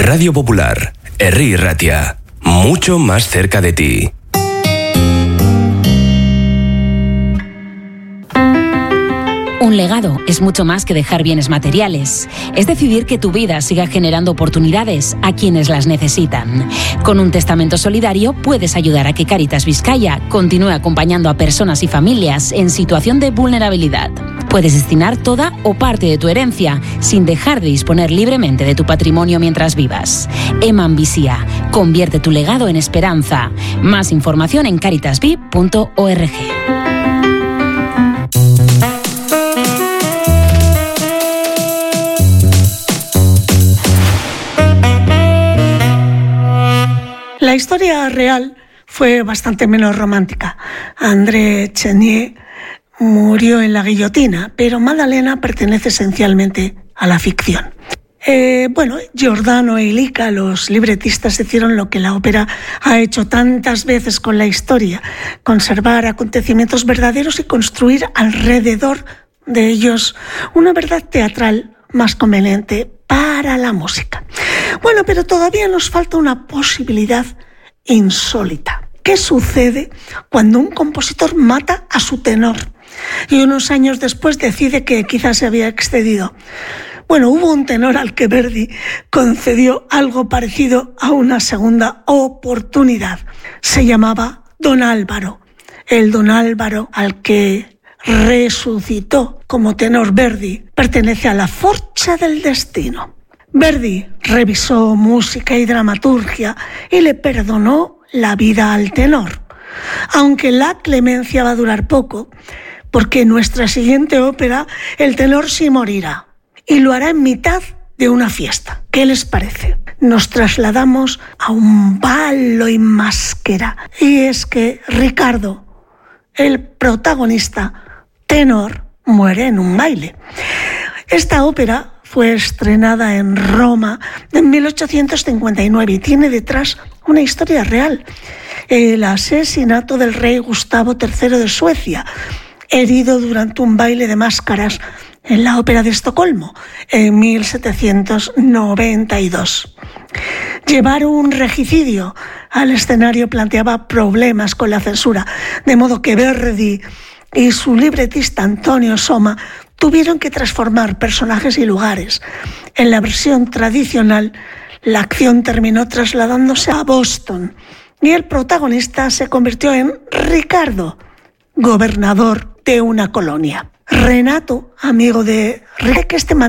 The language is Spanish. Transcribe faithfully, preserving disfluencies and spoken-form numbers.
Radio Popular, Herri Ratia, mucho más cerca de ti. Un legado es mucho más que dejar bienes materiales. Es decidir que tu vida siga generando oportunidades a quienes las necesitan. Con un testamento solidario puedes ayudar a que Cáritas Vizcaya continúe acompañando a personas y familias en situación de vulnerabilidad. Puedes destinar toda o parte de tu herencia sin dejar de disponer libremente de tu patrimonio mientras vivas. Eman Bizia, convierte tu legado en esperanza. Más información en caritas v punto org. La historia real fue bastante menos romántica. André Chenier murió en la guillotina, pero Madalena pertenece esencialmente a la ficción. Eh, bueno, Giordano e Illica, los libretistas, hicieron lo que la ópera ha hecho tantas veces con la historia: conservar acontecimientos verdaderos y construir alrededor de ellos una verdad teatral más conveniente para la música. Bueno, pero todavía nos falta una posibilidad insólita. ¿Qué sucede cuando un compositor mata a su tenor y unos años después decide que quizás se había excedido? Bueno, hubo un tenor al que Verdi concedió algo parecido a una segunda oportunidad. Se llamaba Don Álvaro. El Don Álvaro al que resucitó como tenor Verdi pertenece a la forcha del destino. Verdi revisó música y dramaturgia y le perdonó la vida al tenor, aunque la clemencia va a durar poco, porque en nuestra siguiente ópera el tenor sí morirá, y lo hará en mitad de una fiesta. ¿Qué les parece? Nos trasladamos a un ballo in maschera, y es que Ricardo, el protagonista tenor, muere en un baile. Esta ópera fue estrenada en Roma en mil ochocientos cincuenta y nueve y tiene detrás una historia real: el asesinato del rey Gustavo tercero de Suecia, herido durante un baile de máscaras en la Ópera de Estocolmo en mil setecientos noventa y dos. Llevar un regicidio al escenario planteaba problemas con la censura, de modo que Verdi y su libretista Antonio Soma tuvieron que transformar personajes y lugares. En la versión tradicional, la acción terminó trasladándose a Boston y el protagonista se convirtió en Ricardo, gobernador de una colonia. Renato, amigo de Ricardo, que este